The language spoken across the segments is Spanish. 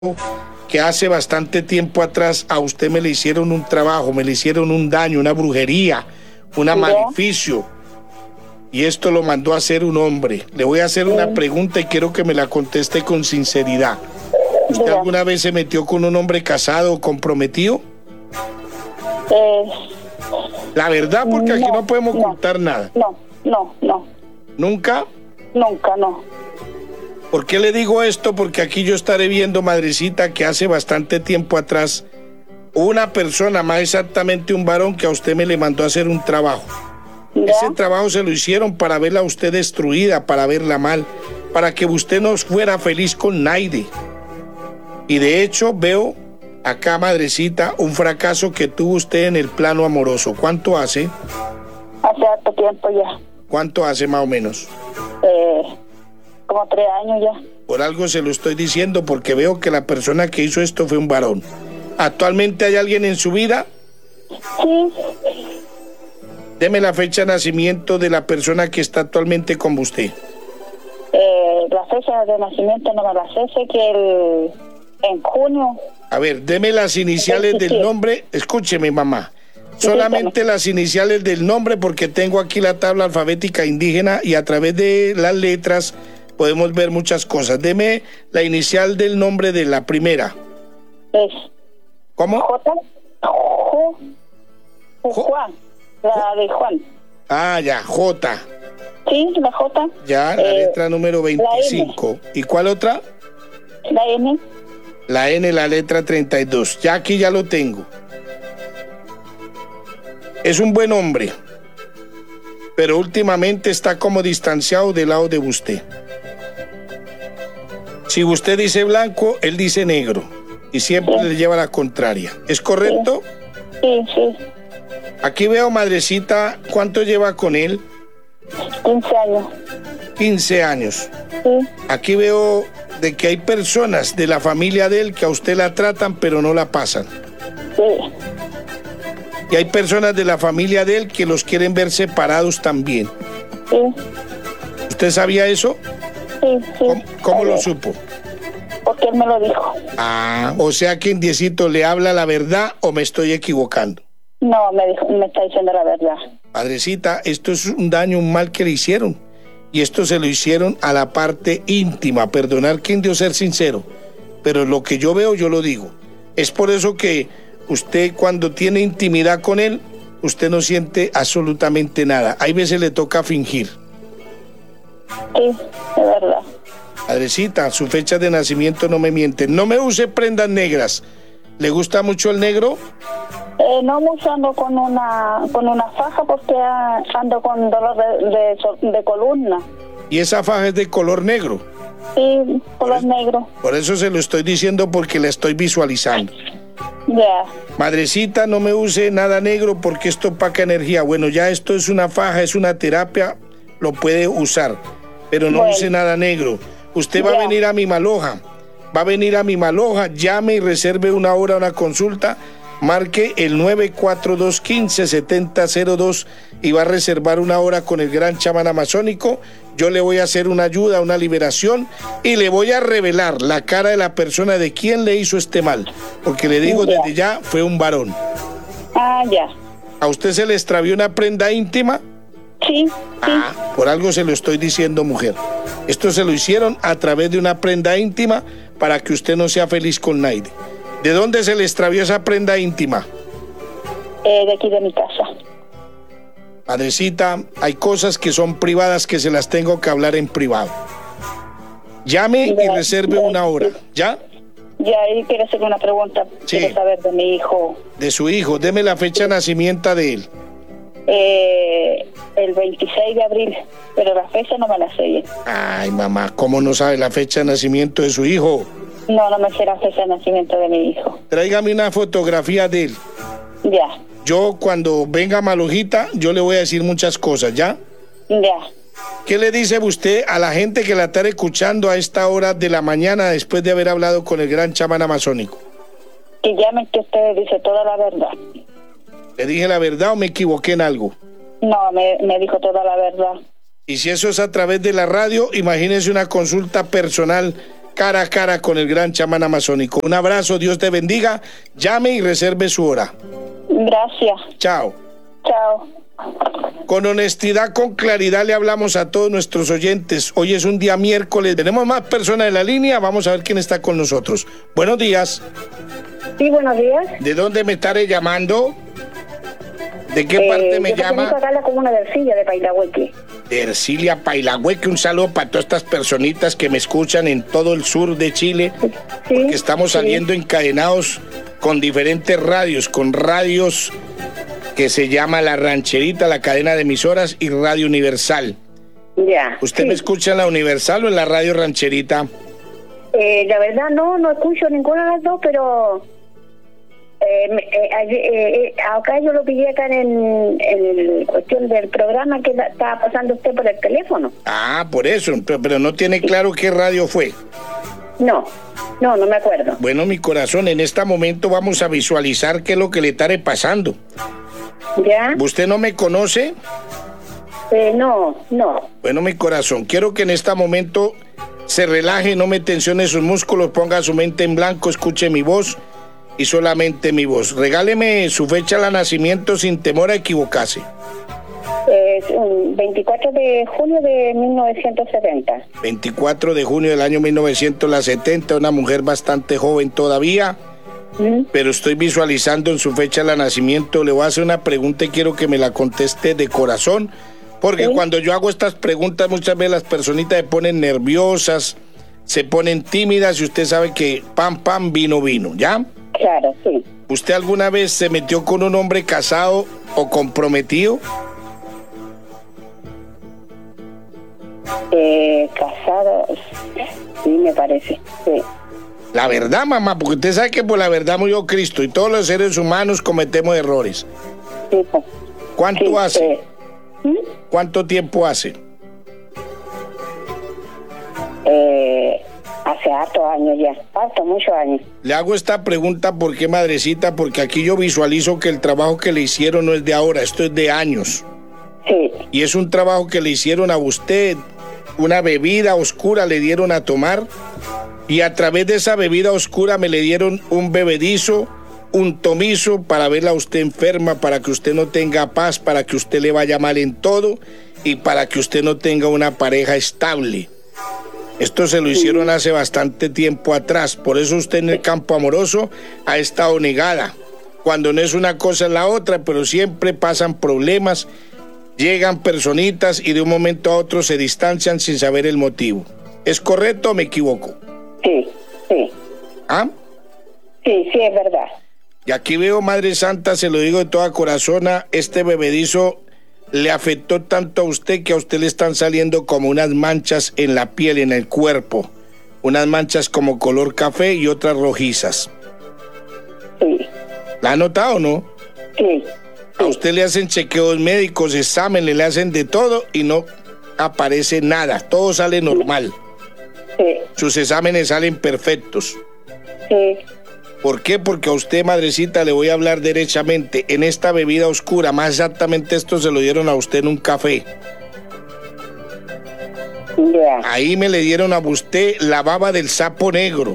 que hace bastante tiempo atrás a usted me le hicieron un trabajo, me le hicieron un daño, una brujería, un maleficio. Y esto lo mandó a hacer un hombre. Le voy a hacer una pregunta y quiero que me la conteste con sinceridad. ¿Usted alguna vez se metió con un hombre casado o comprometido? La verdad, porque aquí no podemos ocultar nada. No. ¿Nunca? Nunca, no. ¿Por qué le digo esto? Porque aquí yo estaré viendo, madrecita, que hace bastante tiempo atrás una persona, más exactamente un varón, que a usted me le mandó a hacer un trabajo. ¿Ya? Ese trabajo se lo hicieron para verla a usted destruida, para verla mal, para que usted no fuera feliz con nadie. Y de hecho veo acá, madrecita, un fracaso que tuvo usted en el plano amoroso. ¿Cuánto hace? Hace harto tiempo ya. ¿Cuánto hace más o menos? Como 3 años ya. Por algo se lo estoy diciendo, porque veo que la persona que hizo esto fue un varón. ¿Actualmente hay alguien en su vida? Sí. Deme la fecha de nacimiento de la persona que está actualmente con usted. La fecha de nacimiento no me la sé, sé que en junio. A ver, deme las iniciales del nombre. Escúcheme, mamá. Solamente las iniciales del nombre, porque tengo aquí la tabla alfabética indígena y a través de las letras podemos ver muchas cosas. Deme la inicial del nombre de la primera. Es ¿Cómo? J. Juan. La de Juan. Ah, ya, J. Sí, la J. Ya, la letra número 25. ¿Y cuál otra? La N. La N, la letra 32. Ya aquí ya lo tengo. Es un buen hombre, pero últimamente está como distanciado del lado de usted. Si usted dice blanco, él dice negro, y siempre le lleva la contraria. ¿Es correcto? Sí. Aquí veo, madrecita, ¿cuánto lleva con él? 15 años. 15 años. Sí. Aquí veo de que hay personas de la familia de él que a usted la tratan, pero no la pasan. Sí. Y hay personas de la familia de él que los quieren ver separados también. Sí. ¿Usted sabía eso? Sí. ¿Cómo lo supo? Porque él me lo dijo. Ah, o sea que Indiecito le habla la verdad, o me estoy equivocando. No, me está diciendo la verdad. Padrecita, esto es un daño, un mal que le hicieron. Y esto se lo hicieron a la parte íntima. Perdonar que indio ser sincero. Pero lo que yo veo, yo lo digo. Es por eso que usted, cuando tiene intimidad con él, usted no siente absolutamente nada. Hay veces le toca fingir. Sí, de verdad. Padrecita, su fecha de nacimiento no me miente. No me use prendas negras. ¿Le gusta mucho el negro? No me ando con una faja porque ando con dolor de columna. ¿Y esa faja es de color negro? Sí, color negro. Por eso se lo estoy diciendo, porque la estoy visualizando. Ya. Madrecita, no me use nada negro porque esto opaca energía. Bueno, ya esto es una faja, es una terapia, lo puede usar, pero no use nada negro. Usted va a venir a mi Maloja, llame y reserve una hora, una consulta, marque el 942-15-7002 y va a reservar una hora con el gran chamán amazónico. Yo le voy a hacer una ayuda, una liberación, y le voy a revelar la cara de la persona de quien le hizo este mal, porque le digo desde ya, fue un varón. Ah, ya. ¿A usted se le extravió una prenda íntima? Sí. Ah, por algo se lo estoy diciendo, mujer. Esto se lo hicieron a través de una prenda íntima para que usted no sea feliz con nadie. ¿De dónde se le extravió esa prenda íntima? De aquí de mi casa. Madrecita, hay cosas que son privadas que se las tengo que hablar en privado. Llame y reserve una hora, ¿ya? Ya, él quiere hacer una pregunta. Sí. Quiere saber de mi hijo. De su hijo, deme la fecha de nacimiento de él. El 26 de abril, pero la fecha no me la sé. Ay, mamá, ¿cómo no sabe la fecha de nacimiento de su hijo? No me sé la fecha de nacimiento de mi hijo. Tráigame una fotografía de él. Ya. Yo, cuando venga Malojita, yo le voy a decir muchas cosas, ¿ya? Ya. ¿Qué le dice usted a la gente que la está escuchando a esta hora de la mañana después de haber hablado con el gran chamán amazónico? Que llamen, que usted dice toda la verdad. ¿Le dije la verdad o me equivoqué en algo? No, me dijo toda la verdad. Y si eso es a través de la radio, imagínese una consulta personal cara a cara con el gran chamán amazónico. Un abrazo, Dios te bendiga. Llame y reserve su hora. Gracias. Chao. Chao. Con honestidad, con claridad le hablamos a todos nuestros oyentes. Hoy es un día miércoles. Tenemos más personas en la línea. Vamos a ver quién está con nosotros. Buenos días. Sí, buenos días. ¿De dónde me estaré llamando? ¿De qué parte me llama? Yo acá la comuna de Ercilia, de Pailagüeque. De Ercilia, Pailagüeque. Un saludo para todas estas personitas que me escuchan en todo el sur de Chile. Sí, porque estamos saliendo encadenados con diferentes radios, con radios que se llama La Rancherita, la cadena de emisoras, y Radio Universal. Ya. ¿Usted me escucha en la Universal o en la Radio Rancherita? La verdad no escucho ninguna de las dos, pero acá yo lo pillé acá en cuestión del programa que estaba pasando usted por el teléfono. Ah, por eso, pero no tiene claro qué radio fue. No me acuerdo. Bueno, mi corazón, en este momento vamos a visualizar qué es lo que le estaré pasando. ¿Ya? ¿Usted no me conoce? No. Bueno, mi corazón, quiero que en este momento se relaje, no me tensione sus músculos, ponga su mente en blanco, escuche mi voz y solamente mi voz. Regáleme su fecha de nacimiento sin temor a equivocarse. 24 de junio de 1970. 24 de junio del año 1970, una mujer bastante joven todavía. Pero estoy visualizando en su fecha de nacimiento. Le voy a hacer una pregunta y quiero que me la conteste de corazón, porque cuando yo hago estas preguntas muchas veces las personitas se ponen nerviosas, se ponen tímidas, y usted sabe que pan, vino, ¿ya? Claro, sí. ¿Usted alguna vez se metió con un hombre casado o comprometido? Casado, sí, me parece, sí. La verdad, mamá, porque usted sabe que por la verdad murió Cristo y todos los seres humanos cometemos errores. Sí, pues. ¿Cuánto hace? ¿Cuánto tiempo hace? Hace hartos años ya, muchos años. Le hago esta pregunta porque, madrecita, porque aquí yo visualizo que el trabajo que le hicieron no es de ahora, esto es de años. Sí. Y es un trabajo que le hicieron a usted, una bebida oscura le dieron a tomar. Y a través de esa bebida oscura me le dieron un bebedizo, un tomizo para verla a usted enferma, para que usted no tenga paz, para que usted le vaya mal en todo y para que usted no tenga una pareja estable. Esto se lo hicieron hace bastante tiempo atrás, por eso usted en el campo amoroso ha estado negada. Cuando no es una cosa es la otra, pero siempre pasan problemas, llegan personitas y de un momento a otro se distancian sin saber el motivo. ¿Es correcto o me equivoco? Sí. ¿Ah? Sí, es verdad. Y aquí veo, Madre Santa, se lo digo de toda corazona, este bebedizo le afectó tanto a usted que a usted le están saliendo como unas manchas en la piel, en el cuerpo. Unas manchas como color café y otras rojizas. Sí. ¿La ha notado o no? Sí. A usted le hacen chequeos médicos, exámenes, le hacen de todo y no aparece nada. Todo sale normal. Sí. Sus exámenes salen perfectos. Sí. ¿Por qué? Porque a usted, madrecita, le voy a hablar derechamente. En esta bebida oscura, más exactamente esto se lo dieron a usted en un café. Ya. Ahí me le dieron a usted la baba del sapo negro.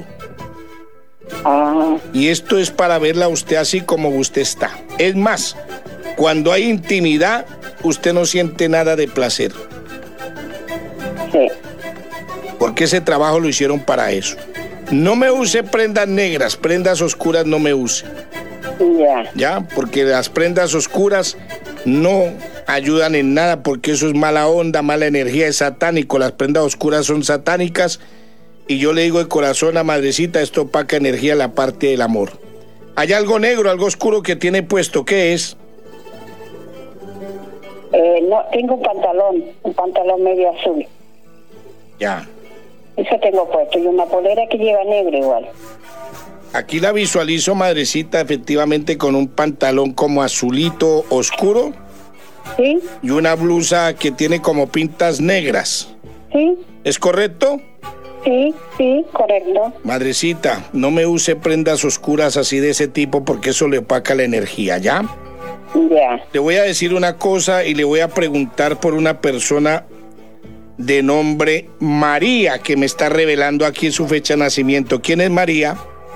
Y esto es para verla a usted así como usted está. Es más, cuando hay intimidad, usted no siente nada de placer. Sí. Porque ese trabajo lo hicieron para eso. No me use prendas negras, prendas oscuras no me use. Ya, porque las prendas oscuras no ayudan en nada, porque eso es mala onda, mala energía, es satánico. Las prendas oscuras son satánicas. Y yo le digo de corazón a madrecita, esto opaca energía, la parte del amor. Hay algo negro, algo oscuro que tiene puesto, ¿qué es? No, tengo un pantalón medio azul. Ya. Eso tengo puesto, y una polera que lleva negro igual. Aquí la visualizo, madrecita, efectivamente con un pantalón como azulito oscuro. ¿Sí? Y una blusa que tiene como pintas negras. ¿Sí? ¿Es correcto? Sí, correcto. Madrecita, no me use prendas oscuras así de ese tipo porque eso le opaca la energía, ¿ya? Ya. Le voy a decir una cosa y le voy a preguntar por una persona de nombre María, que me está revelando aquí su fecha de nacimiento. ¿Quién es María?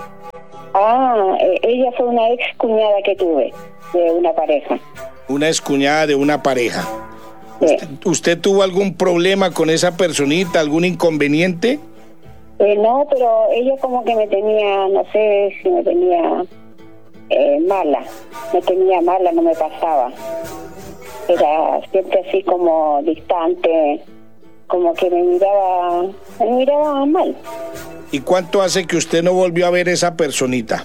Ella fue una ex cuñada que tuve de una pareja. Una excuñada de una pareja. Sí. ¿Usted tuvo algún problema con esa personita, algún inconveniente? No, pero ella como que me tenía, no sé si me tenía mala. Me tenía mala, no me pasaba. Era siempre así como distante, como que me miraba mal. ¿Y cuánto hace que usted no volvió a ver esa personita?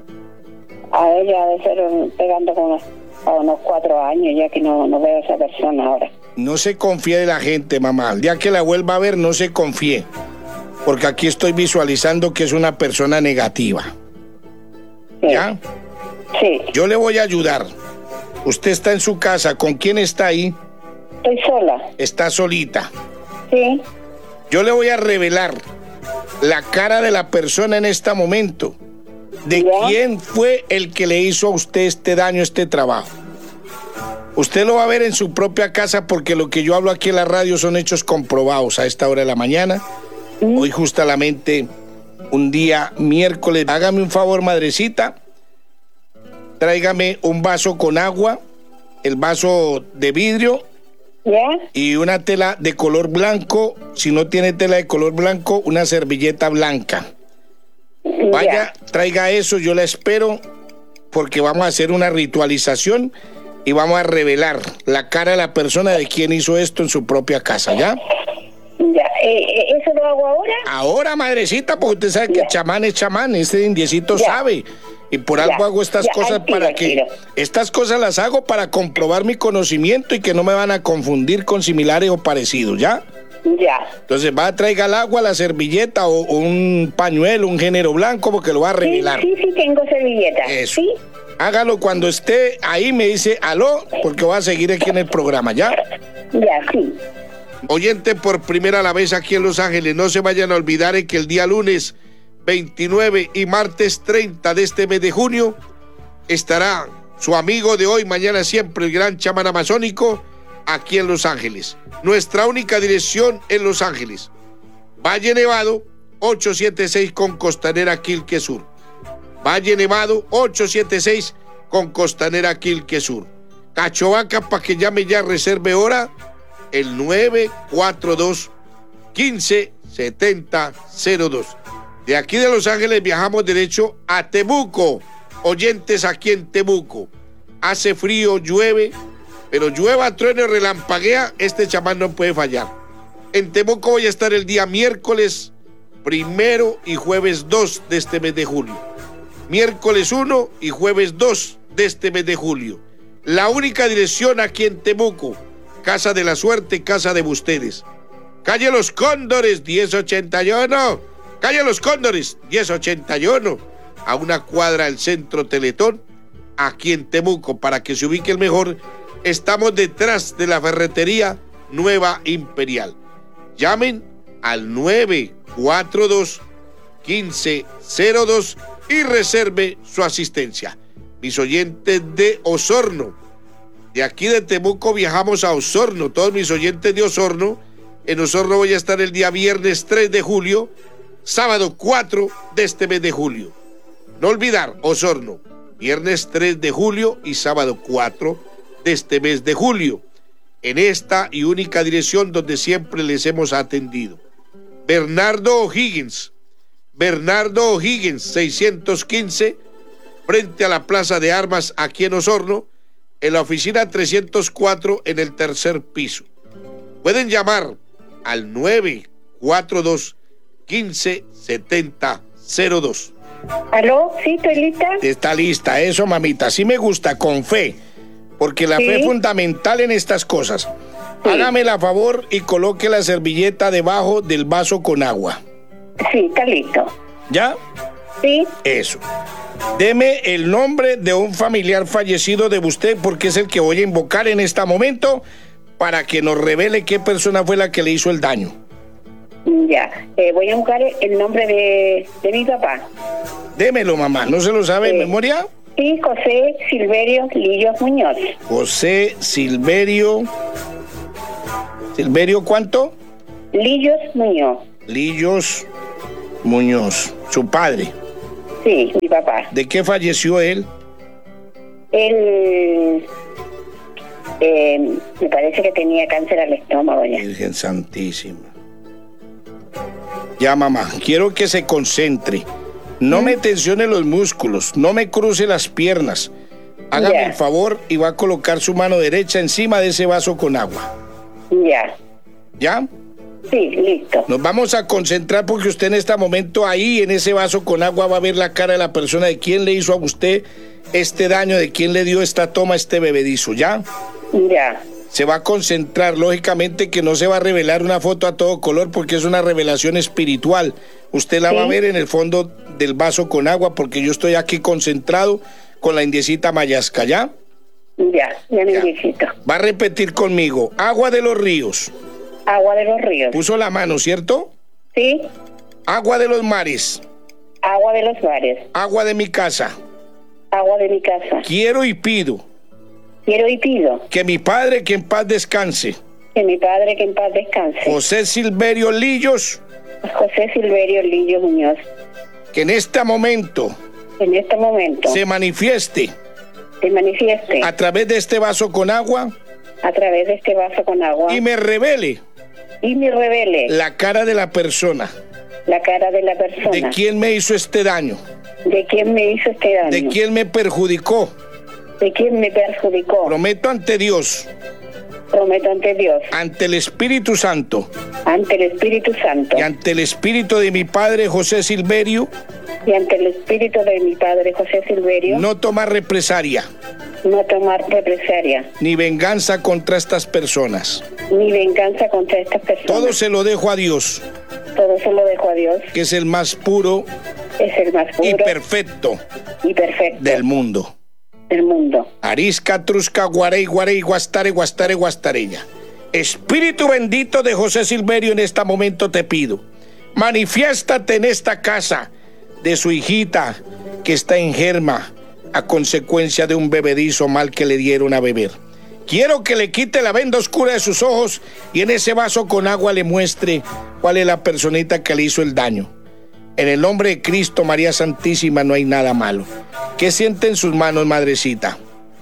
A ella debe ser pegando con unos 4 años ya que no veo a esa persona ahora. No se confíe de la gente, mamá. El día que la vuelva a ver, no se confíe. Porque aquí estoy visualizando que es una persona negativa. Sí. ¿Ya? Sí. Yo le voy a ayudar. Usted está en su casa. ¿Con quién está ahí? Estoy sola. Está solita. Sí. Yo le voy a revelar la cara de la persona en este momento. De ¿Ya? quién fue el que le hizo a usted este daño, este trabajo. Usted lo va a ver en su propia casa porque lo que yo hablo aquí en la radio son hechos comprobados a esta hora de la mañana. Hoy justamente un día miércoles. Hágame un favor, madrecita. Tráigame un vaso con agua, el vaso de vidrio. ¿Ya? Y una tela de color blanco. Si no tiene tela de color blanco, una servilleta blanca. Vaya, traiga eso, yo la espero, porque vamos a hacer una ritualización y vamos a revelar la cara de la persona de quien hizo esto en su propia casa, ¿ya? Ya. ¿Eso lo hago ahora? Ahora, madrecita, porque usted sabe que chamán es chamán, este indiecito Ya. sabe. Y por algo hago estas cosas para que... Estas cosas las hago para comprobar mi conocimiento y que no me van a confundir con similares o parecidos, ¿ya? Ya. Entonces va a traiga el agua, la servilleta o un pañuelo, un género blanco, porque lo va a revelar. Sí, tengo servilleta. Eso. Sí. Hágalo cuando esté ahí, me dice aló, porque voy a seguir aquí en el programa, ¿ya? Ya, sí. Oyente por primera la vez aquí en Los Ángeles, no se vayan a olvidar que el día lunes 29 y martes 30 de este mes de junio estará su amigo de hoy, mañana siempre, el gran chamán amazónico, aquí en Los Ángeles. Nuestra única dirección en Los Ángeles, Valle Nevado 876 con Costanera Quilque Sur. Valle Nevado 876 con Costanera Quilque Sur. Cachovaca, para que llame ya, reserve hora, el 942 15 70 02. De aquí de Los Ángeles viajamos derecho a Temuco. Oyentes aquí en Temuco. Hace frío, llueve, pero llueva, truene, relampaguea, este chamán no puede fallar. En Temuco voy a estar el día miércoles 1 y jueves 2 de este mes de julio. Miércoles 1 y jueves 2 de este mes de julio. La única dirección aquí en Temuco, Casa de la Suerte, Casa de ustedes. Calle Los Cóndores, 1081. Calle Los Cóndores, 1081. A una cuadra del Centro Teletón, aquí en Temuco, para que se ubique el mejor. Estamos detrás de la ferretería Nueva Imperial. Llamen al 942 1502 y reserve su asistencia. Mis oyentes de Osorno, de aquí de Temuco viajamos a Osorno, todos mis oyentes de Osorno. En Osorno voy a estar el día viernes 3 de julio, sábado 4 de este mes de julio. No olvidar, Osorno, viernes 3 de julio y sábado 4 de este mes de julio. En esta y única dirección donde siempre les hemos atendido. Bernardo O'Higgins, 615, frente a la Plaza de Armas aquí en Osorno, en la oficina 304 en el tercer piso. Pueden llamar al 942 15 70 02. ¿Aló? ¿Sí, estoy lista? Está lista, eso, mamita. Sí me gusta, con fe, porque la fe es fundamental en estas cosas. Sí. Hágame la favor y coloque la servilleta debajo del vaso con agua. Sí, está listo. ¿Ya? Sí. Eso. Deme el nombre de un familiar fallecido de usted, porque es el que voy a invocar en este momento para que nos revele qué persona fue la que le hizo el daño. Ya, voy a buscar el nombre de mi papá. Démelo, mamá. ¿No se lo sabe en memoria? Sí, José Silverio Lillos Muñoz. José Silverio. ¿Silverio cuánto? Lillos Muñoz. Lillos Muñoz, su padre. Sí, mi papá. ¿De qué falleció él? Él, me parece que tenía cáncer al estómago ya. Virgen Santísima. Ya, mamá, quiero que se concentre. No me tensione los músculos, no me cruce las piernas. Hágame el favor y va a colocar su mano derecha encima de ese vaso con agua. Ya. ¿Ya? Sí, listo. Nos vamos a concentrar porque usted en este momento ahí en ese vaso con agua va a ver la cara de la persona de quién le hizo a usted este daño, de quién le dio esta toma, este bebedizo, ¿ya? Ya. Se va a concentrar, lógicamente que no se va a revelar una foto a todo color porque es una revelación espiritual. Usted la va a ver en el fondo del vaso con agua porque yo estoy aquí concentrado con la indiecita Mayasca, ¿ya? Ya mi indiecito. Va a repetir conmigo, agua de los ríos. Agua de los ríos. Puso la mano, ¿cierto? Sí. Agua de los mares. Agua de los mares. Agua de mi casa. Agua de mi casa. Quiero y pido. Quiero y pido. Que mi padre que en paz descanse. Que mi padre que en paz descanse. José Silverio Lillos. José Silverio Lillos Muñoz. Que en este momento. En este momento. Se manifieste. Se manifieste. A través de este vaso con agua. A través de este vaso con agua. Y me revele. Y me revele. La cara de la persona. La cara de la persona. ¿De quién me hizo este daño? ¿De quién me hizo este daño? ¿De quién me perjudicó? ¿De quién me perjudicó? Prometo ante Dios. Prometo ante Dios. Ante el Espíritu Santo. Ante el Espíritu Santo. Y ante el Espíritu de mi padre José Silverio. Y ante el Espíritu de mi padre José Silverio. No tomar represalia. No tomar represalia. Ni venganza contra estas personas. Ni venganza contra estas personas. Todo se lo dejo a Dios. Todo se lo dejo a Dios. Que es el más puro. Es el más puro. Y perfecto. Y perfecto. Del mundo. Del mundo. Arisca, Trusca, Guarey, Guarey, Guastare, Guastare, Guastareña. Espíritu bendito de José Silverio, en este momento te pido. Manifiéstate en esta casa de su hijita que está enferma a consecuencia de un bebedizo mal que le dieron a beber. Quiero que le quite la venda oscura de sus ojos y en ese vaso con agua le muestre cuál es la personita que le hizo el daño. En el nombre de Cristo, María Santísima, no hay nada malo. ¿Qué siente en sus manos, madrecita?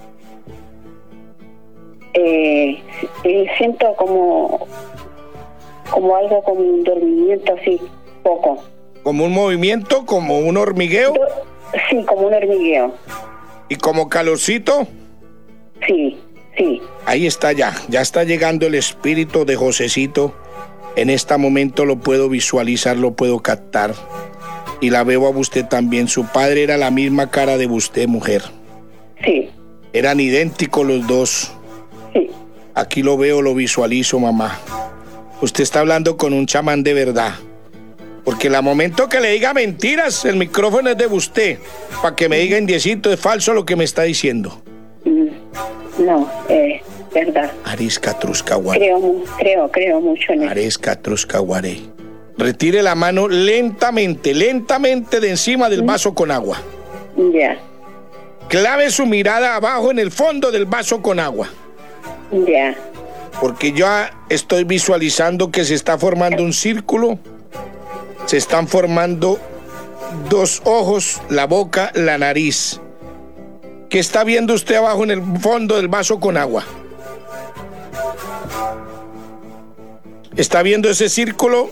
Siento como algo, como un dormimiento así, poco. ¿Como un movimiento? ¿Como un hormigueo? Sí, como un hormigueo. ¿Y como calorcito? Sí. Ahí está ya está llegando el espíritu de Josecito. En este momento lo puedo visualizar, lo puedo captar. Y la veo a usted también. Su padre era la misma cara de usted, mujer. Sí. Eran idénticos los dos. Sí. Aquí lo veo, lo visualizo, mamá. Usted está hablando con un chamán de verdad. Porque el momento que le diga mentiras, el micrófono es de usted. Para que me diga indiecito, es falso lo que me está diciendo. No, verdad. Arisca Truscaguaré. Creo mucho en eso. Arisca Truscaguaré. Retire la mano lentamente de encima del vaso con agua. Ya. Clave su mirada abajo en el fondo del vaso con agua. Ya. Porque yo estoy visualizando que se está formando un círculo. Se están formando dos ojos, la boca, la nariz. ¿Qué está viendo usted abajo en el fondo del vaso con agua? ¿Está viendo ese círculo?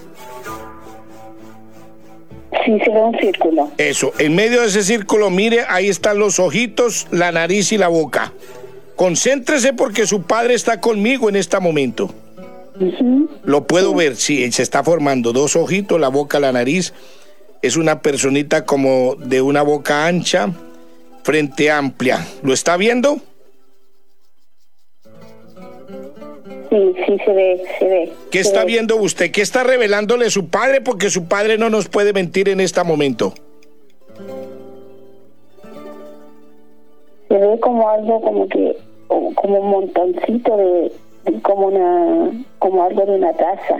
Sí, se ve un círculo. Eso, en medio de ese círculo, mire, ahí están los ojitos, la nariz y la boca. Concéntrese porque su padre está conmigo en este momento. Lo puedo ver, sí, se está formando dos ojitos, la boca, la nariz. Es una personita como de una boca ancha, frente amplia. ¿Lo está viendo? Sí, se ve. ¿Qué está viendo usted? ¿Qué está revelándole su padre? Porque su padre no nos puede mentir en este momento. Se ve como algo como un montoncito como algo de una taza.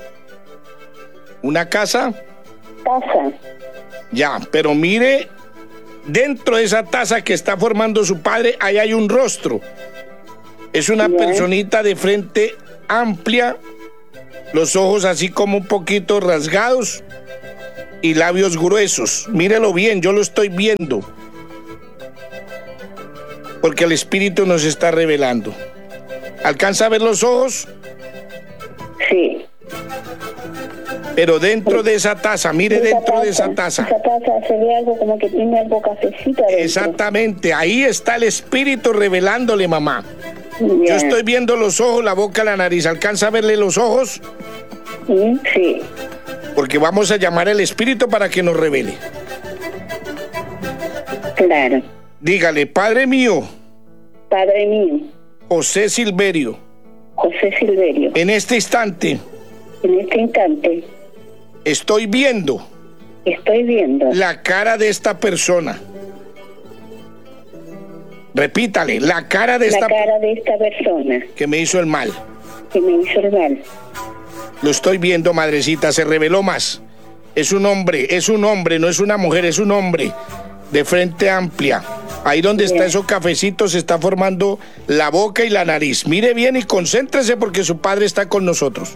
¿Una casa? Taza. Ya, pero mire, dentro de esa taza que está formando su padre, ahí hay un rostro. Es una personita de frente amplia, los ojos así como un poquito rasgados y labios gruesos. Mírelo bien, yo lo estoy viendo. Porque el Espíritu nos está revelando. ¿Alcanza a ver los ojos? Sí. Pero dentro de esa taza, mire dentro de esa taza. Esa taza se ve algo como que tiene algo cafecito adentro. Exactamente, ahí está el Espíritu revelándole, mamá. Yo estoy viendo los ojos, la boca, la nariz. ¿Alcanza a verle los ojos? Sí. Porque vamos a llamar al Espíritu para que nos revele. Claro. Dígale, Padre mío. Padre mío. José Silverio. José Silverio. En este instante. En este instante. Estoy viendo la cara de esta persona. Repítale, la cara de esta persona que me hizo el mal. Lo estoy viendo, madrecita, se reveló más. Es un hombre, no es una mujer, es un hombre de frente amplia. Ahí donde está esos cafecitos se está formando la boca y la nariz. Mire bien y concéntrese porque su padre está con nosotros.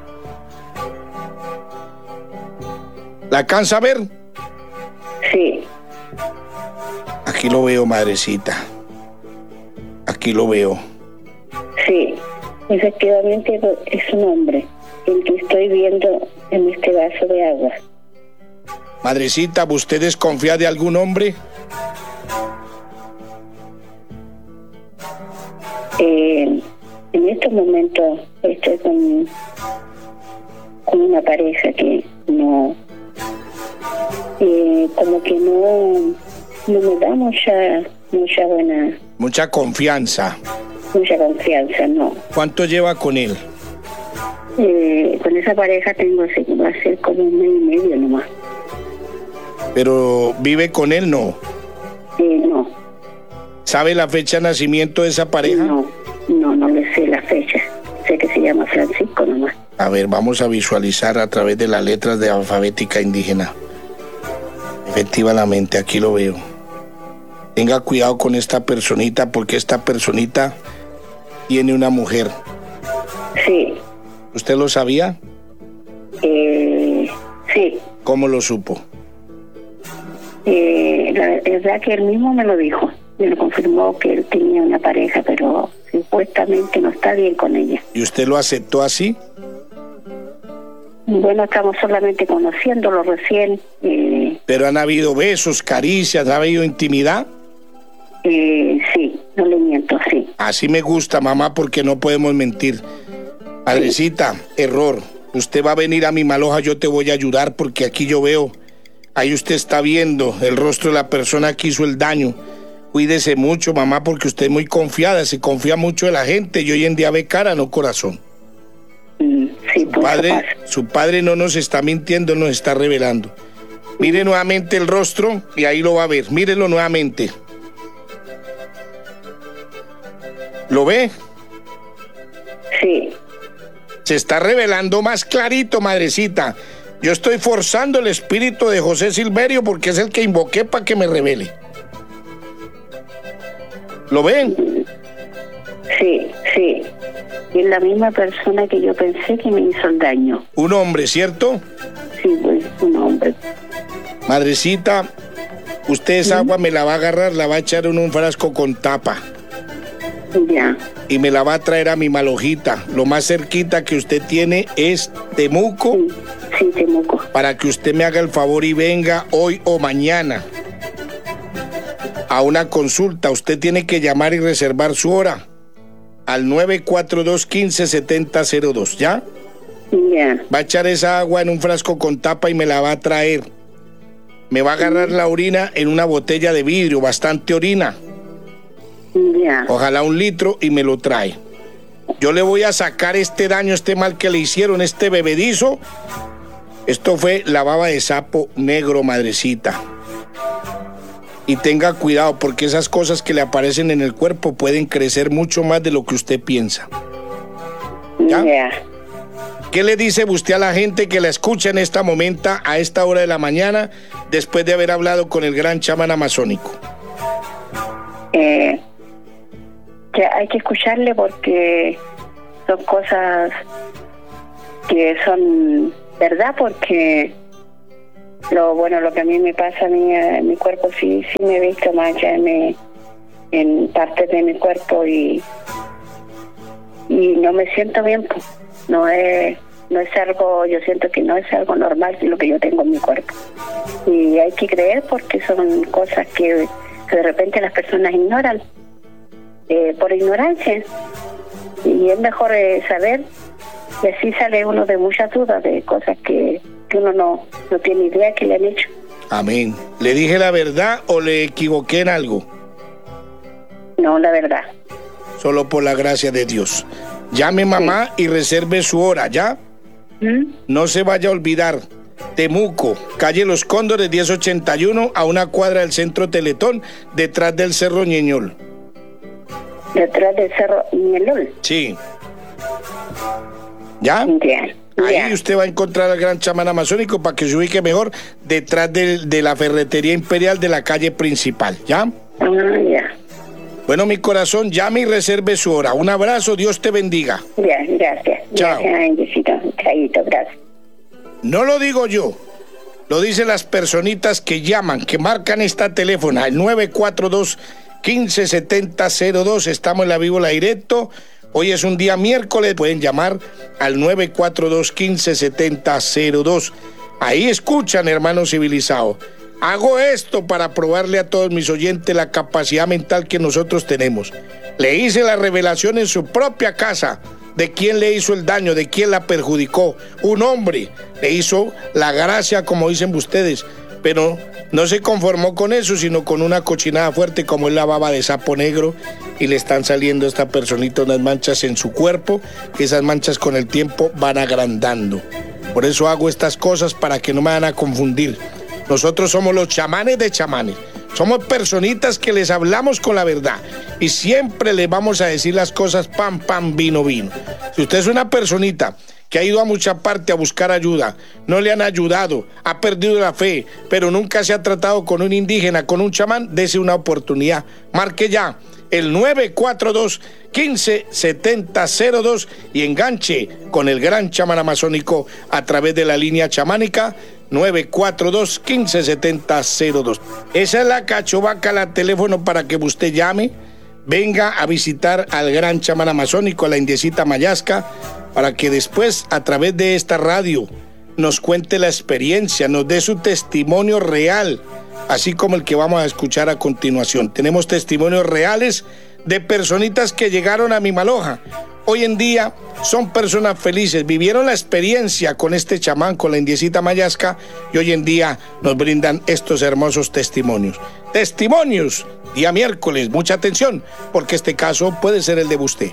¿La alcanza a ver? Sí. Aquí lo veo, madrecita. Aquí lo veo. Sí, efectivamente es un hombre el que estoy viendo en este vaso de agua. Madrecita, ¿usted desconfía de algún hombre? En estos momentos estoy con una pareja que no... como que no me da mucha confianza. Mucha confianza, no. ¿Cuánto lleva con él? Con esa pareja va a ser como un mes y medio nomás. ¿Pero vive con él, no? No. ¿Sabe la fecha de nacimiento de esa pareja? No le sé la fecha. Sé que se llama Francisco nomás. A ver, vamos a visualizar a través de las letras de alfabética indígena. Efectivamente, aquí lo veo. Tenga cuidado con esta personita porque esta personita tiene una mujer. Sí. ¿Usted lo sabía? Sí. ¿Cómo lo supo? La verdad que él mismo me lo dijo. Me lo confirmó que él tenía una pareja, pero supuestamente no está bien con ella. ¿Y usted lo aceptó así? Bueno, estamos solamente conociéndolo recién. ¿Pero han habido besos, caricias, ha habido intimidad? Sí, no le miento, sí. Así me gusta, mamá, porque no podemos mentir. Padrecita, error. Usted va a venir a mi maloja, yo te voy a ayudar porque aquí yo veo, ahí usted está viendo el rostro de la persona que hizo el daño. Cuídese mucho, mamá, porque usted es muy confiada, se confía mucho de la gente y hoy en día ve cara, no corazón. Sí, su padre no nos está mintiendo, nos está revelando. Mire nuevamente el rostro y ahí lo va a ver. Mírelo nuevamente. ¿Lo ve? Sí. Se está revelando más clarito, madrecita. Yo estoy forzando el espíritu de José Silverio porque es el que invoqué para que me revele. ¿Lo ven? Sí. Es la misma persona que yo pensé que me hizo el daño. Un hombre, ¿cierto? Sí, pues, un hombre. Madrecita, usted esa agua me la va a agarrar, la va a echar en un frasco con tapa. Ya. Y me la va a traer a mi malojita. Lo más cerquita que usted tiene es Temuco. Sí, Temuco. Para que usted me haga el favor y venga hoy o mañana a una consulta. Usted tiene que llamar y reservar su hora al 942-157002, ¿ya? Ya. Va a echar esa agua en un frasco con tapa y me la va a traer. Me va a agarrar la orina en una botella de vidrio, bastante orina. Ya. Ojalá 1 litro y me lo trae. Yo le voy a sacar este daño, este mal que le hicieron, este bebedizo. Esto fue la baba de sapo negro, madrecita. Y tenga cuidado porque esas cosas que le aparecen en el cuerpo pueden crecer mucho más de lo que usted piensa. ¿Ya? Ya. ¿Qué le dice usted a la gente que la escucha en esta momento, a esta hora de la mañana, después de haber hablado con el gran chamán amazónico? Que hay que escucharle porque son cosas que son verdad, porque lo que a mí me pasa a mí, en mi cuerpo, sí me he visto mancha en partes de mi cuerpo y no me siento bien, pues. No es algo, yo siento que no es algo normal lo que yo tengo en mi cuerpo. Y hay que creer, porque son cosas que de repente las personas ignoran, por ignorancia. Y es mejor saber, y así sale uno de muchas dudas, de cosas que uno no tiene idea que le han hecho. Amén. ¿Le dije la verdad o le equivoqué en algo? No, la verdad. Solo por la gracia de Dios. Llame, mamá, y reserve su hora, ¿ya? No se vaya a olvidar. Temuco, calle Los Cóndores 1081, a una cuadra del centro Teletón, detrás del Cerro Ñeñol. ¿Detrás del Cerro Ñeñol? Sí. ¿Ya? Ya. Ahí usted va a encontrar al gran chamán amazónico para que se ubique mejor, detrás de la ferretería imperial de la calle principal, ¿ya? Ya. Bueno, mi corazón, llame y reserve su hora. Un abrazo, Dios te bendiga. Ya, gracias. Chao. Gracias. No lo digo yo, lo dicen las personitas que llaman, que marcan esta teléfono, el 942-157002. Estamos en la Víbola Directo. Hoy es un día miércoles, pueden llamar al 942-157002. Ahí escuchan, hermanos civilizados. Hago esto para probarle a todos mis oyentes la capacidad mental que nosotros tenemos. Le hice la revelación en su propia casa de quién le hizo el daño, de quién la perjudicó. Un hombre le hizo la gracia, como dicen ustedes, pero no se conformó con eso, sino con una cochinada fuerte como es la baba de sapo negro, y le están saliendo a esta personita unas manchas en su cuerpo, que esas manchas con el tiempo van agrandando. Por eso hago estas cosas, para que no me van a confundir. Nosotros somos los chamanes de chamanes. Somos personitas que les hablamos con la verdad y siempre les vamos a decir las cosas pan, pan, vino, vino. Si usted es una personita que ha ido a mucha parte a buscar ayuda, no le han ayudado, ha perdido la fe, pero nunca se ha tratado con un indígena, con un chamán, dese una oportunidad. Marque ya el 942-157002 y enganche con el gran chamán amazónico a través de la línea chamánica 942-157002. Esa es la cachovaca, la teléfono para que usted llame, venga a visitar al gran chamán amazónico, a la indiecita Mayasca, para que después, a través de esta radio, nos cuente la experiencia, nos dé su testimonio real, así como el que vamos a escuchar a continuación. Tenemos testimonios reales de personitas que llegaron a Mimaloja. Hoy en día son personas felices, vivieron la experiencia con este chamán, con la indiecita Mayasca, y hoy en día nos brindan estos hermosos testimonios. Testimonios, día miércoles, mucha atención, porque este caso puede ser el de usted.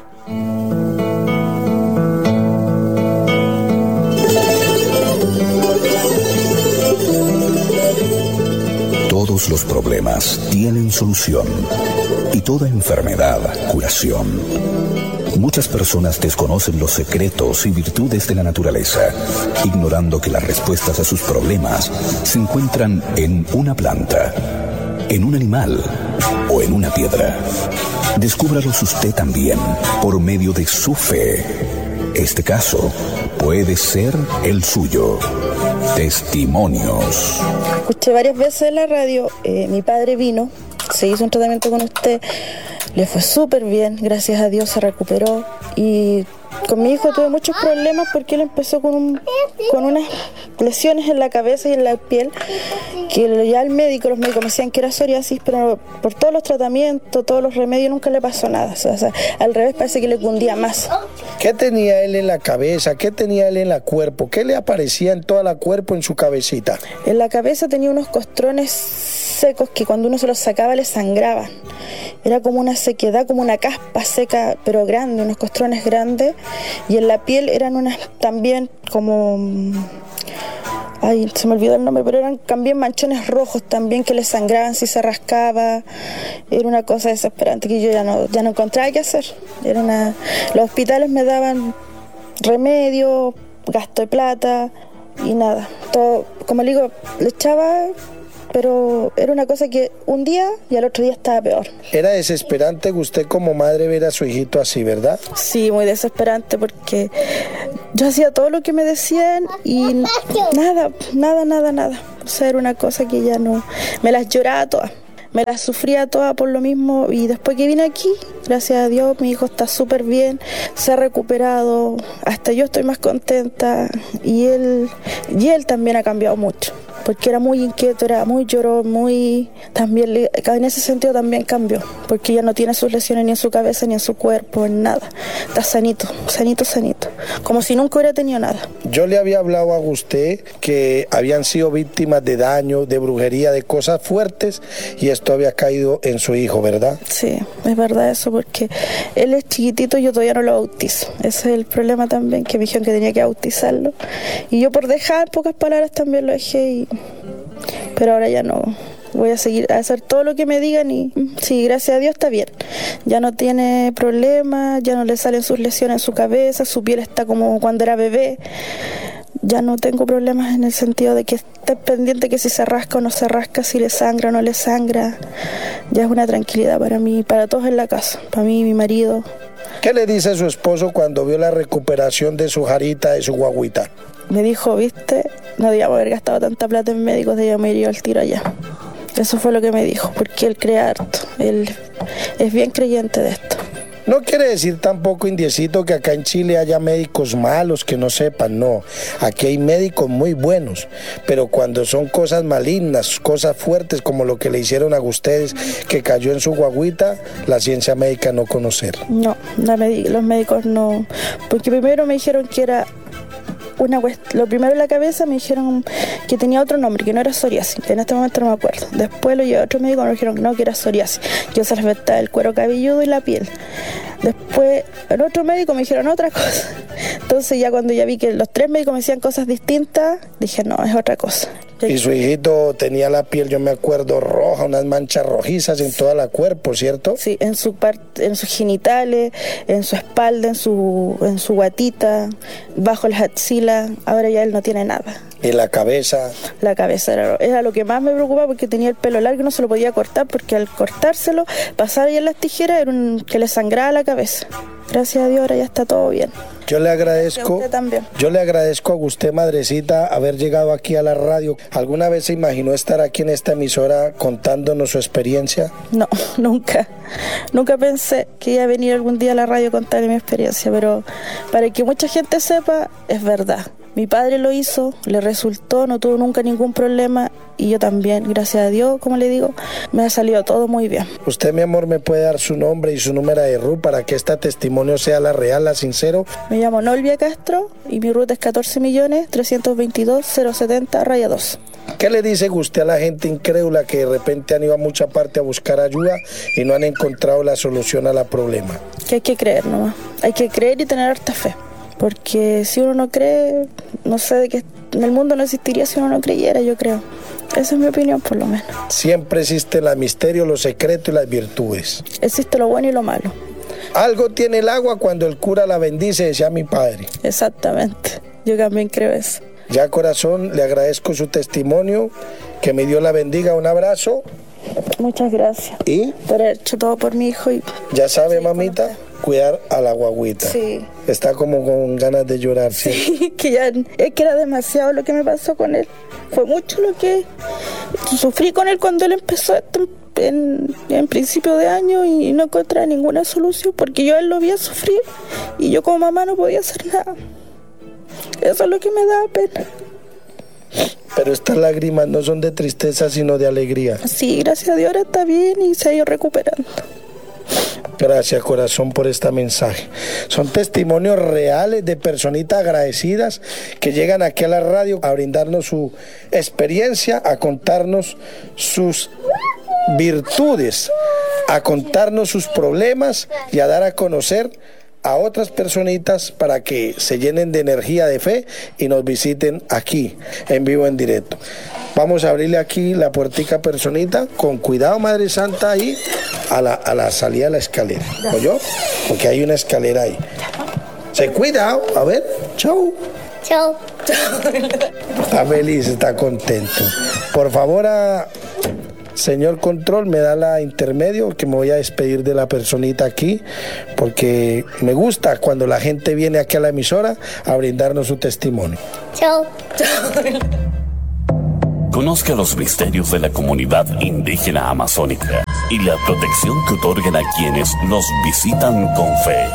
Todos los problemas tienen solución y toda enfermedad curación. Muchas personas desconocen los secretos y virtudes de la naturaleza, ignorando que las respuestas a sus problemas se encuentran en una planta, en un animal o en una piedra. Descúbralos usted también por medio de su fe. Este caso puede ser el suyo. Testimonios. Escuché varias veces en la radio, mi padre vino, se hizo un tratamiento con usted, le fue súper bien, gracias a Dios se recuperó, y con mi hijo tuve muchos problemas porque él empezó con unas lesiones en la cabeza y en la piel, que ya los médicos me decían que era psoriasis, pero por todos los tratamientos, todos los remedios, nunca le pasó nada. O sea, al revés, parece que le cundía más. ¿Qué tenía él en la cabeza? ¿Qué tenía él en el cuerpo? ¿Qué le aparecía en toda la cuerpo, en su cabecita? En la cabeza tenía unos costrones secos que cuando uno se los sacaba le sangraban. Era como una sequedad, como una caspa seca, pero grande, unos costrones grandes. Y en la piel eran unas también como... Ay, se me olvidó el nombre, pero eran también manchones rojos también que le sangraban si se rascaba. Era una cosa desesperante que yo ya no encontraba qué hacer. Los hospitales me daban remedio, gasto de plata y nada. Todo, como le digo, le echaba pero era una cosa que un día y al otro día estaba peor. Era desesperante usted como madre ver a su hijito así, ¿verdad? Sí, muy desesperante porque yo hacía todo lo que me decían y nada. O sea, era una cosa que ya no... Me las lloraba todas. Me las sufría todas por lo mismo y después que vine aquí, gracias a Dios, mi hijo está súper bien, se ha recuperado, hasta yo estoy más contenta y él también ha cambiado mucho, porque era muy inquieto, era muy llorón, también en ese sentido también cambió, porque ya no tiene sus lesiones ni en su cabeza ni en su cuerpo, en nada, está sanito, como si nunca hubiera tenido nada. Yo le había hablado a usted que habían sido víctimas de daño, de brujería, de cosas fuertes y esto había caído en su hijo, ¿verdad? Sí, es verdad eso, porque él es chiquitito y yo todavía no lo bautizo. Ese es el problema también, que me dijeron que tenía que bautizarlo. Y yo por dejar, pocas palabras, también lo dejé. Pero ahora ya no. Voy a seguir a hacer todo lo que me digan y sí, gracias a Dios está bien. Ya no tiene problemas, ya no le salen sus lesiones en su cabeza, su piel está como cuando era bebé. Ya no tengo problemas en el sentido de que esté pendiente que si se rasca o no se rasca, si le sangra o no le sangra. Ya es una tranquilidad para mí, para todos en la casa, para mí y mi marido. ¿Qué le dice su esposo cuando vio la recuperación de su jarita, de su guagüita? Me dijo, viste, no debíamos haber gastado tanta plata en médicos, debíamos ir al tiro allá. Eso fue lo que me dijo, porque él cree harto, él es bien creyente de esto. No quiere decir tampoco, Indiecito, que acá en Chile haya médicos malos que no sepan, no. Aquí hay médicos muy buenos, pero cuando son cosas malignas, cosas fuertes como lo que le hicieron a ustedes, que cayó en su guagüita, la ciencia médica no conocer. No, los médicos no, porque primero me dijeron que era lo primero en la cabeza me dijeron que tenía otro nombre, que no era psoriasis, en este momento no me acuerdo. Después lo llevé a otro médico y me dijeron que no, que era psoriasis, que se les afectaba el cuero cabelludo y la piel. Después en otro médico me dijeron otra cosa. Entonces ya cuando ya vi que los tres médicos me decían cosas distintas, dije no, es otra cosa. Y su hijito tenía la piel, yo me acuerdo, roja, unas manchas rojizas en toda la cuerpo, ¿cierto? Sí, en sus genitales, en su espalda, en su guatita, bajo las axilas. Ahora ya él no tiene nada. ¿Y la cabeza? La cabeza era lo que más me preocupaba, porque tenía el pelo largo y no se lo podía cortar, porque al cortárselo, pasar ya en las tijeras, que le sangraba la cabeza. Gracias a Dios ahora ya está todo bien. Yo le agradezco a usted, madrecita, haber llegado aquí a la radio. ¿Alguna vez se imaginó estar aquí en esta emisora contándonos su experiencia? No, nunca. Nunca pensé que iba a venir algún día a la radio a contarle mi experiencia, pero para que mucha gente sepa, es verdad. Mi padre lo hizo, le resultó, no tuvo nunca ningún problema y yo también, gracias a Dios, como le digo, me ha salido todo muy bien. Usted, mi amor, me puede dar su nombre y su número de RU para que este testimonio sea la real, la sincero. Me llamo Nolvia Castro y mi ruta es 14.322.070-2. ¿Qué le dice usted a la gente incrédula que de repente han ido a mucha parte a buscar ayuda y no han encontrado la solución al problema? Que hay que creer nomás, hay que creer y tener harta fe. Porque si uno no cree, no sé de qué en el mundo no existiría si uno no creyera, yo creo. Esa es mi opinión, por lo menos. Siempre existe el misterio, los secretos y las virtudes. Existe lo bueno y lo malo. Algo tiene el agua cuando el cura la bendice, decía mi padre. Exactamente, yo también creo eso. Ya, corazón, le agradezco su testimonio, que me Dios la bendiga, un abrazo. Muchas gracias. ¿Y? Por haber hecho todo por mi hijo. Ya sabe, mamita, cuidar a la guagüita. Sí. Está como con ganas de llorar, ¿sí? Sí, es que era demasiado lo que me pasó con él. Fue mucho lo que sufrí con él cuando él empezó esto en principio de año y no encontré ninguna solución porque yo a él lo veía sufrir y yo como mamá no podía hacer nada. Eso es lo que me da pena. Pero estas lágrimas no son de tristeza, sino de alegría. Sí, gracias a Dios ahora está bien y se ha ido recuperando. Gracias, corazón, por este mensaje. Son testimonios reales de personitas agradecidas que llegan aquí a la radio a brindarnos su experiencia, a contarnos sus virtudes, a contarnos sus problemas y a dar a conocer a otras personitas para que se llenen de energía, de fe y nos visiten aquí en vivo, en directo. Vamos a abrirle aquí la puertica, personita, con cuidado, Madre Santa, ahí a la salida de la escalera. ¿Oyó? Porque hay una escalera ahí. Se cuidado, a ver, chau. Chao. Está feliz, está contento. Por favor, señor control, me da la intermedio, que me voy a despedir de la personita aquí, porque me gusta cuando la gente viene aquí a la emisora a brindarnos su testimonio. Chao. Conozca los misterios de la comunidad indígena amazónica y la protección que otorgan a quienes los visitan con fe.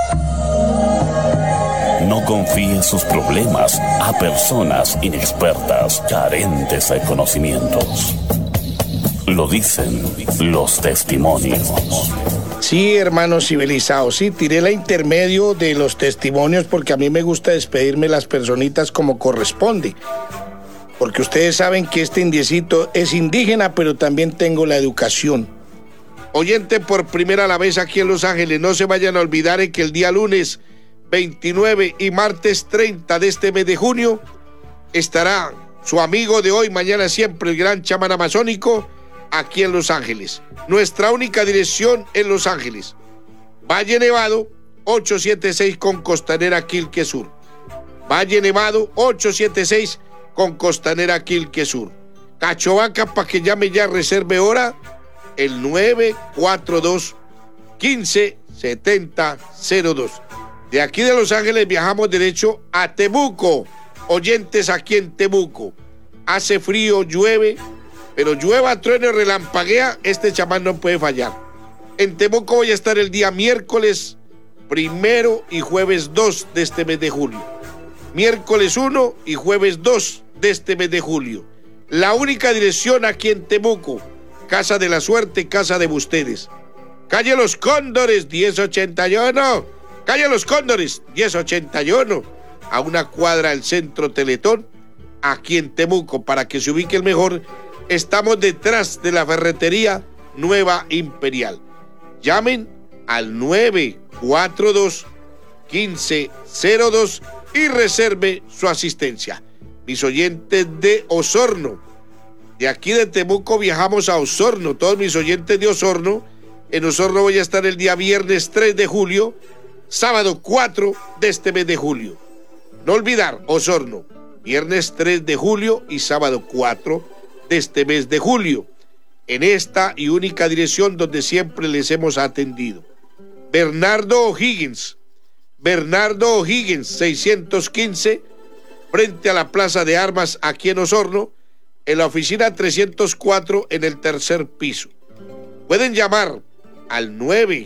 No confíe sus problemas a personas inexpertas, carentes de conocimientos. Lo dicen los testimonios. Sí, hermanos civilizados, sí, tiré la intermedio de los testimonios porque a mí me gusta despedirme las personitas como corresponde. Porque ustedes saben que este indiecito es indígena, pero también tengo la educación. Oyente por primera vez aquí en Los Ángeles, no se vayan a olvidar que el día lunes 29 y martes 30 de este mes de junio estará su amigo de hoy, mañana siempre, el gran chamán amazónico, aquí en Los Ángeles. Nuestra única dirección en Los Ángeles: Valle Nevado 876 con Costanera Quilque Sur. Valle Nevado 876 con Costanera Quilque Sur. Cachovaca, para que llame ya, reserve hora, el 942-157002. De aquí de Los Ángeles viajamos derecho a Temuco. Oyentes aquí en Temuco. Hace frío, llueve, pero llueva, truene, relampaguea, este chamán no puede fallar. En Temuco voy a estar el día miércoles 1 y jueves 2 de este mes de julio. Miércoles 1 y jueves 2 de este mes de julio. La única dirección aquí en Temuco: Casa de la Suerte, Casa de Bustedes. Calle Los Cóndores 1081. Calle Los Cóndores 1081. A una cuadra del Centro Teletón, aquí en Temuco. Para que se ubiquen mejor, estamos detrás de la ferretería Nueva Imperial. Llamen al 942-1502 y reserve su asistencia. Mis oyentes de Osorno, de aquí de Temuco viajamos a Osorno. Todos mis oyentes de Osorno, en Osorno voy a estar el día viernes 3 de julio, sábado 4 de este mes de julio. No olvidar, Osorno, viernes 3 de julio y sábado 4 de este mes de julio. En esta y única dirección donde siempre les hemos atendido. Bernardo O'Higgins 615, frente a la Plaza de Armas aquí en Osorno, en la oficina 304 en el tercer piso. Pueden llamar al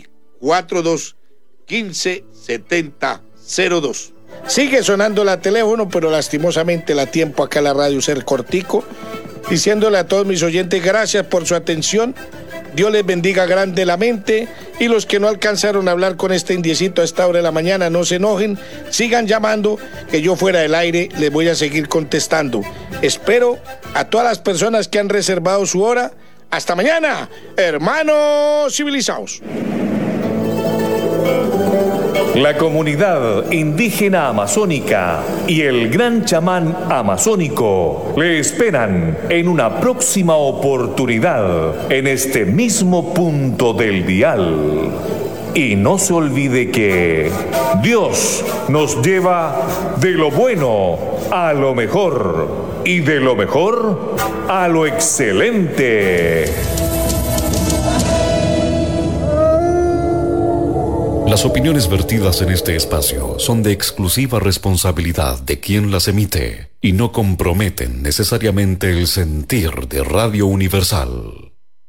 942-157002. Sigue sonando la teléfono, pero lastimosamente la tiempo acá en la radio ser cortico. Diciéndole a todos mis oyentes gracias por su atención. Dios les bendiga grande la mente, y los que no alcanzaron a hablar con este indiecito a esta hora de la mañana, no se enojen, sigan llamando, que yo fuera del aire les voy a seguir contestando. Espero a todas las personas que han reservado su hora. Hasta mañana, hermanos civilizados. La comunidad indígena amazónica y el gran chamán amazónico le esperan en una próxima oportunidad en este mismo punto del dial. Y no se olvide que Dios nos lleva de lo bueno a lo mejor y de lo mejor a lo excelente. Las opiniones vertidas en este espacio son de exclusiva responsabilidad de quien las emite y no comprometen necesariamente el sentir de Radio Universal.